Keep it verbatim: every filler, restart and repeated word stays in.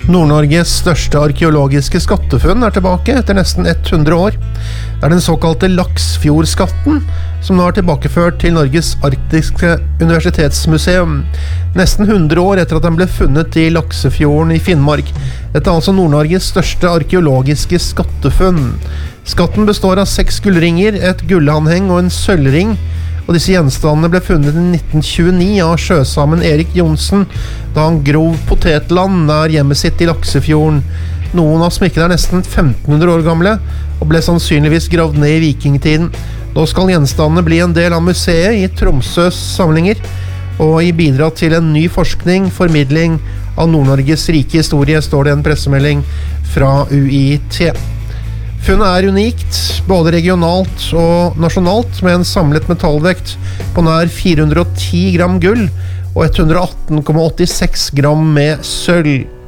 Nord-Norges største arkeologiske skattefunn er tilbake etter nesten hundre år. Det er den såkalte Laksfjordskatten, som nå er tilbakeført til Norges Arktiske Universitetsmuseum, nesten hundre år etter at den ble funnet i Laksefjorden i Finnmark. Dette er altså Nord-Norges største arkeologiske skattefunn. Skatten består av seks gullringer, et gullanheng og en sølvring, og disse gjenstandene ble funnet i nitten tjueni av sjøsamen Erik Johnsen, da han grov potetland nær hjemmet sitt i Laksefjorden. Noen av smykkene er nesten femten hundre år gamle, og ble sannsynligvis gravd ned i vikingtiden. Nå skal gjenstandene bli en del av museet i Tromsøs samlinger, og i bidra til en ny forskning, formidling av Nord-Norges rike historie, står det en pressemelding fra U I T. Funnet er unikt, både regionalt og nasjonalt, med en samlet metallvekt på nær fire hundre og ti gram gull og hundre og atten komma åttiseks gram med sølv.